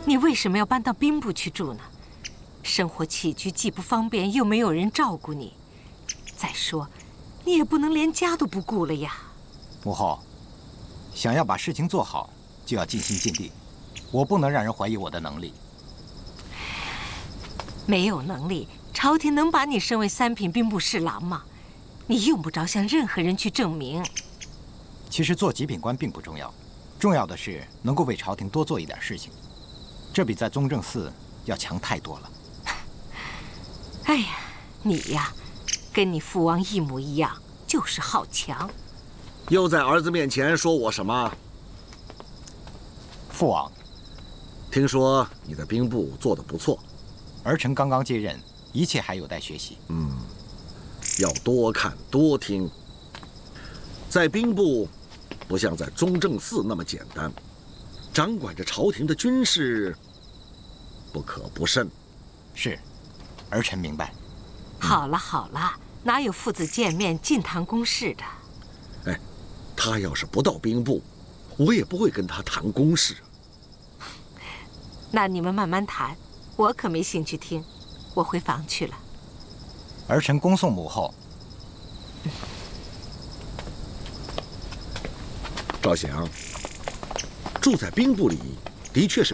你为什么要搬到兵部去住呢？生活起居既不方便，又没有人照顾你。再说，你也不能连家都不顾了呀。 母后，想要把事情做好，就要尽心尽力。我不能让人怀疑我的能力。 没有能力，朝廷能把你升为3品兵部侍郎吗？你用不着向任何人去证明。 其实做几品官并不重要，重要的是能够为朝廷多做一点事情，这比在宗正寺要强太多了。 哎呀，你呀，跟你父王一模一样，就是好强。 又在儿子面前说我什么？ 父王， 听说你在兵部做得不错。 儿臣刚刚接任，一切还有待学习。 要多看多听。在兵部，不像在宗正寺那么简单，掌管着朝廷的军事，不可不慎。 是，儿臣明白。 好了好了，哪有父子见面进堂公事的？ 哎，他要是不到兵部，我也不会跟他谈公事。 那你们慢慢谈，我可没兴趣听。我回房去了。 儿臣恭送母后。 赵翔，住在兵部里的确是